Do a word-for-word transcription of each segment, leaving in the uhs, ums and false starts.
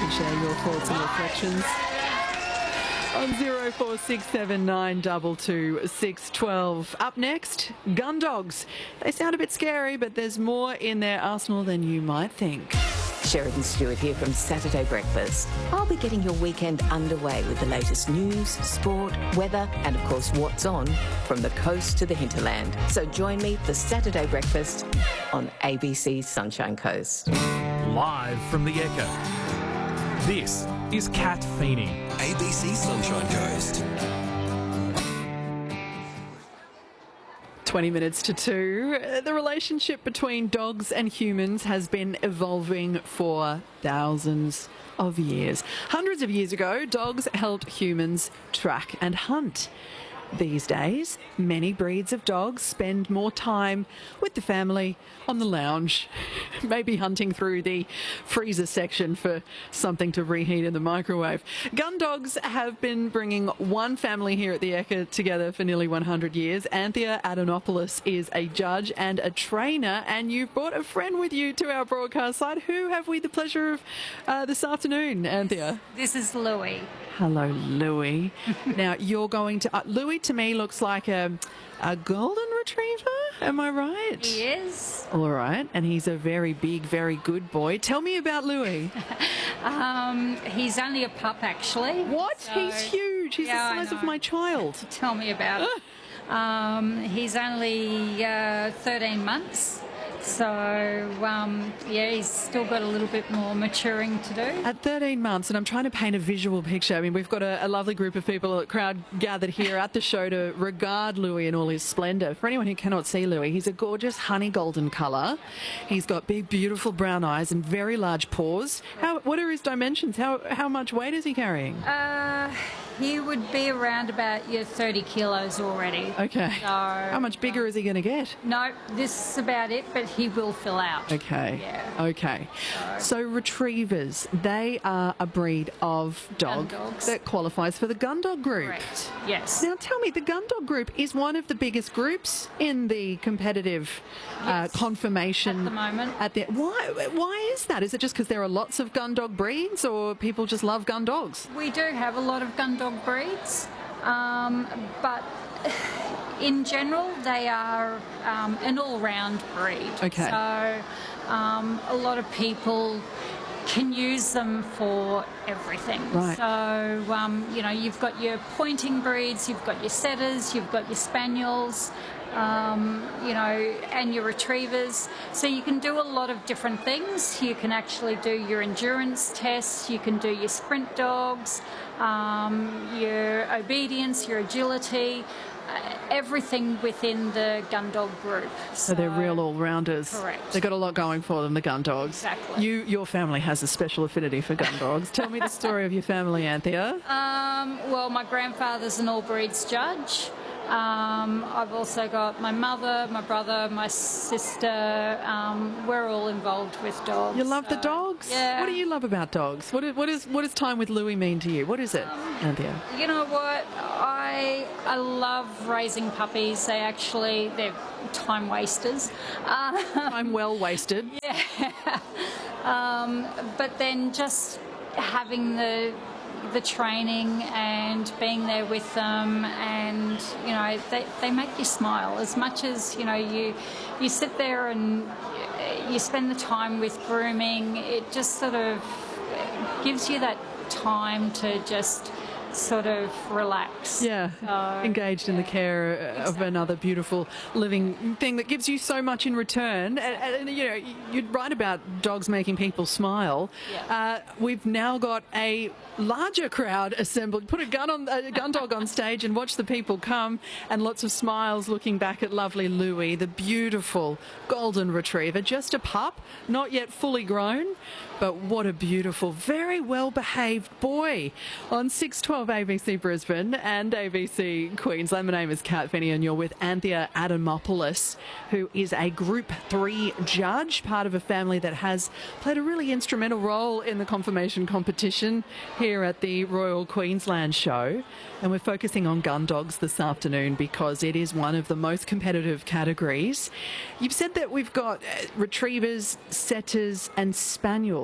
and share your thoughts and reflections on zero four six seven nine two two six one two. Up next, gun dogs. They sound a bit scary, but there's more in their arsenal than you might think. Sheridan Stewart here from Saturday Breakfast. I'll be getting your weekend underway with the latest news, sport, weather and of course what's on from the coast to the hinterland. So join me for Saturday Breakfast on A B C Sunshine Coast. Live from the Echo, this is Kat Feeney. A B C Sunshine Coast. twenty minutes to two. The relationship between dogs and humans has been evolving for thousands of years. Hundreds of years ago, dogs helped humans track and hunt. These days, many breeds of dogs spend more time with the family on the lounge, maybe hunting through the freezer section for something to reheat in the microwave. Gun dogs have been bringing one family here at the Echo together for nearly one hundred years. Anthea Adamopoulos is a judge and a trainer, and you've brought a friend with you to our broadcast site. Who have we the pleasure of uh, this afternoon, Anthea? This is Louis. Hello, Louis. Now, you're going to... Uh, Louis, to me, looks like a, a golden retriever. Am I right? He is. All right. And he's a very big, very good boy. Tell me about Louis. um, he's only a pup, actually. What? So, he's huge. He's yeah, the size of my child. Tell me about it. Um, he's only uh, thirteen months. So, um, yeah, he's still got a little bit more maturing to do. At thirteen months, and I'm trying to paint a visual picture. I mean, we've got a, a lovely group of people, a crowd gathered here at the show to regard Louis in all his splendour. For anyone who cannot see Louis, he's a gorgeous honey golden colour. He's got big, beautiful brown eyes and very large paws. How? What are his dimensions? How, how much weight is he carrying? Uh, he would be around about your thirty kilos already. Okay. So, how much bigger um, is he going to get? No, this is about it, but he will fill out. Okay. Yeah. Okay. So retrievers, they are a breed of dog Gun dogs. that qualifies for the gun dog group. Correct. Yes. Now tell me, the gun dog group is one of the biggest groups in the competitive uh, Yes. conformation At the moment. At the, why? Why is that? Is it just because there are lots of gun dog breeds, or people just love gun dogs? We do have a lot of gun dog breeds, um, but in general, they are um, an all-round breed. Okay. So um, a lot of people can use them for everything. Right. So, um, you know, you've got your pointing breeds, you've got your setters, you've got your spaniels, um, you know, and your retrievers. So you can do a lot of different things. You can actually do your endurance tests, you can do your sprint dogs, um, your obedience, your agility, uh, everything within the gun dog group. So, so they're real all-rounders. Correct. They've got a lot going for them, the gun dogs. Exactly. You, your family has a special affinity for gun dogs. Tell me the story of your family, Anthea. Um, well, my grandfather's an all-breeds judge. Um, I've also got my mother, my brother, my sister. Um, we're all involved with dogs. You love so, the dogs? Yeah. What do you love about dogs? What is, what is what does time with Louis mean to you? What is it, Anthea? You know what? I I love raising puppies. They actually they're time wasters. Uh, I'm well wasted. yeah. Um, but then just having the the training and being there with them, and you know they, they make you smile as much as you know you you sit there and you spend the time with grooming. It just sort of gives you that time to just sort of relax. Yeah, So, engaged in the yeah. care of Exactly. another beautiful living thing that gives you so much in return. And, and you know, you'd write about dogs making people smile. Yeah. Uh, we've now got a larger crowd assembled. Put a gun on a gun dog on stage and watch the people come, and lots of smiles looking back at lovely Louis, the beautiful golden retriever, just a pup, not yet fully grown. But what a beautiful, very well-behaved boy. On six twelve A B C Brisbane and A B C Queensland, my name is Kat Feeney and you're with Anthea Adamopoulos, who is a Group three judge, part of a family that has played a really instrumental role in the conformation competition here at the Royal Queensland Show. And we're focusing on gun dogs this afternoon because it is one of the most competitive categories. You've said that we've got uh, retrievers, setters and spaniels.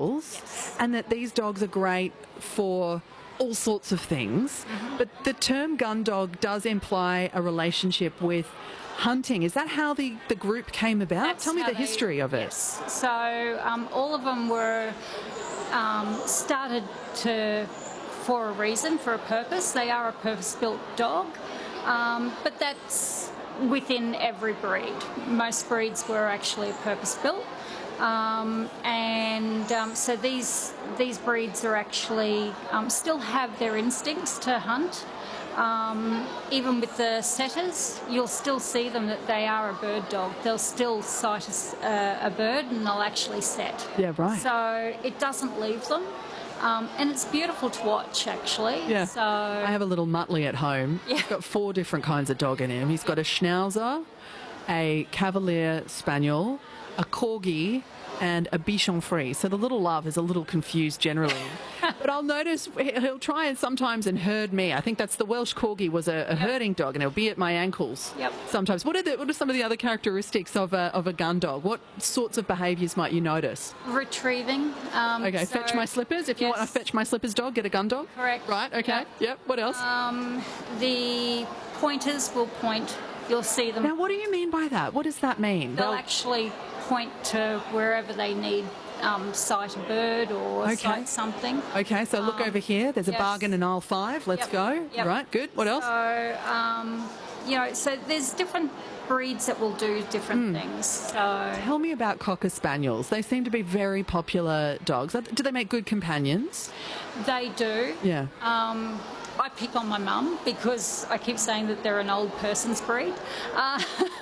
animals, Yes. and that these dogs are great for all sorts of things. Mm-hmm. But the term gun dog does imply a relationship with hunting. Is that how the, the group came about? That's Tell me how the they- history of it. Yes. So um, all of them were um, started to for a reason, for a purpose. They are a purpose-built dog, um, but that's within every breed. Most breeds were actually purpose-built. Um, and um, so these these breeds are actually um, still have their instincts to hunt. Um, even with the setters, you'll still see them that they are a bird dog. They'll still sight a, s- uh, a bird and they'll actually set. Yeah, right. So it doesn't leave them. Um, and it's beautiful to watch, actually. Yeah. So I have a little Muttley at home. Yeah. He's got four different kinds of dog in him. He's got a Schnauzer, a Cavalier Spaniel, a Corgi, and a Bichon Frise. So the little love is a little confused generally. But I'll notice he'll try and sometimes and herd me. I think that's the Welsh Corgi was a, a herding dog, and he'll be at my ankles Yep. sometimes. What are, the, what are some of the other characteristics of a, of a gun dog? What sorts of behaviours might you notice? retrieving. Um, Okay, so- fetch my slippers. If you want Yes. a fetch my slippers dog, get a gun dog. Correct. Right, okay. Yeah. Yep, what else? Um, the pointers will point. You'll see them. Now, what do you mean by that? What does that mean? They'll They'll- actually point to wherever they need um, sight a bird or Okay. sight something. Okay, so look over here. There's a yes. bargain in aisle five. Let's Yep. go. Yep. Right, good. What else? So, um, you know, so there's different breeds that will do different Hmm. things. So, Tell me about Cocker Spaniels. They seem to be very popular dogs. Do they make good companions? they do. Yeah. Um, I pick on my mum because I keep saying that they're an old person's breed. Uh,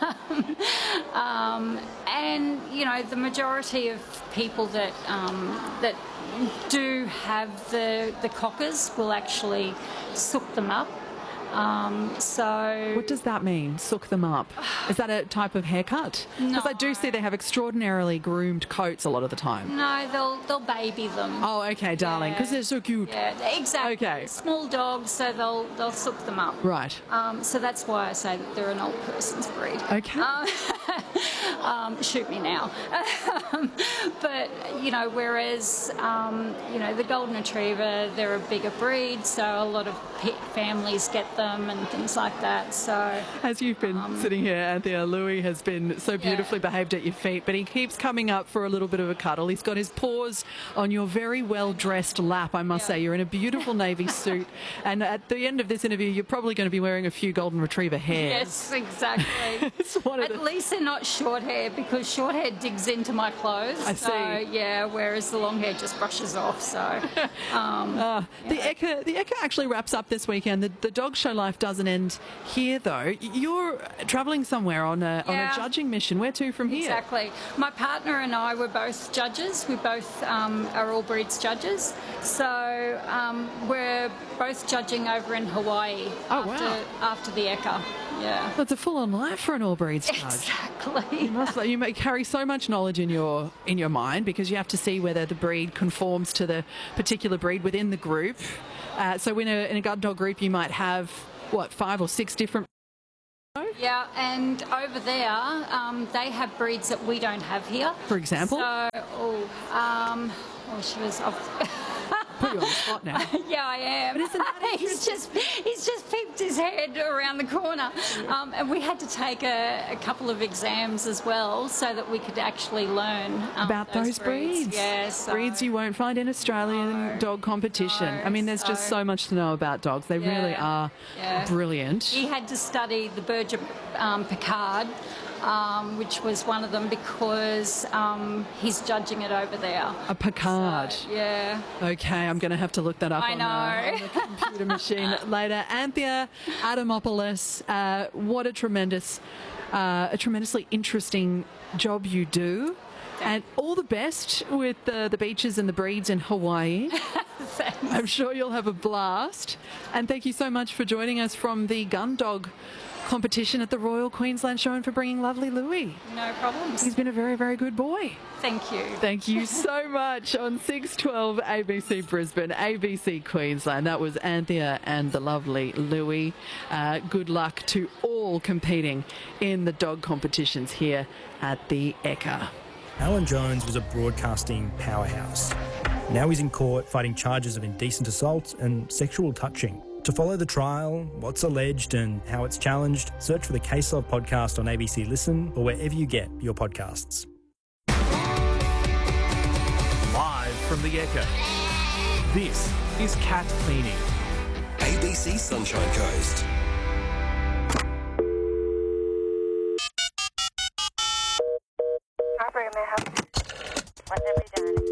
um, and, you know, the majority of people that um, that do have the, the cockers will actually sook them up. Um, so What does that mean? Sook them up. Is that a type of haircut? Because I do see they have extraordinarily groomed coats a lot of the time. no, they'll they'll baby them. Oh, okay, darling, because Yeah. they're so cute. Yeah, exactly. Okay. Small dogs, so they'll they'll sook them up. Right. Um, so that's why I say that they're an old person's breed. Okay. Um, um, shoot me now. Um, but you know, whereas um, you know the golden retriever, they're a bigger breed, so a lot of pet families get them and things like that. So As you've been Um, sitting here, Anthea, Louis has been so beautifully behaved at your feet, but he keeps coming up for a little bit of a cuddle. He's got his paws on your very well-dressed lap, I must Yeah. say. You're in a beautiful navy suit, and at the end of this interview, you're probably going to be wearing a few golden retriever hairs. yes, exactly. It's one of At the- least they're not short hair because short hair digs into my clothes. I so, see. yeah, whereas the long hair just brushes off. So um, Ah, the Ekka, the Ekka actually wraps up this weekend. The, the dog show life doesn't end here, though. You're travelling somewhere on a, on a Yeah. judging mission. Where to from here? Exactly. My partner and I were both judges. We both um, are all breeds judges. So um, we're both judging over in Hawaii Oh, after, wow. after the Ekka. Yeah. That's a full-on life for an all breeds judge. Exactly. You must. You may carry so much knowledge in your in your mind because you have to see whether the breed conforms to the particular breed within the group. Uh, so in a in a guard dog group, you might have what five or six different. Yeah, and over there, um, they have breeds that we don't have here. For example? So, oh, um, oh, she was. Oh, Put you on the spot now. yeah, I am. But isn't that he's just he's just peeped his head around the corner, um, and we had to take a, a couple of exams as well so that we could actually learn um, About those breeds. Yeah, so, Breeds you won't find in Australian No. dog competition. No, I mean, there's just so- so much to know about dogs. They really Yeah. are Yeah. brilliant. He had to study the Berger um, Picard, um, which was one of them because um, he's judging it over there. A Picard. So, yeah. Okay, I'm going to have to look that up I on, know. The, on the computer machine later. Anthea Adamopoulos, uh, what a tremendous, uh, a tremendously interesting job you do. And all the best with the, the beaches and the breeds in Hawaii. Thanks. I'm sure you'll have a blast. And thank you so much for joining us from the gun dog competition at the Royal Queensland Show and for bringing lovely Louis. No problems. He's been a very, very good boy. Thank you. Thank you so much on six twelve A B C Brisbane, A B C Queensland. That was Anthea and the lovely Louis. Uh, good luck to all competing in the dog competitions here at the Ekka. Alan Jones was a broadcasting powerhouse. Now he's in court fighting charges of indecent assault and sexual touching. To follow the trial, what's alleged and how it's challenged, search for the Case Of podcast on A B C Listen or wherever you get your podcasts. Live from the Echo, this is Cat Cleaning. A B C Sunshine Coast. Operator, may I help you? What have you done?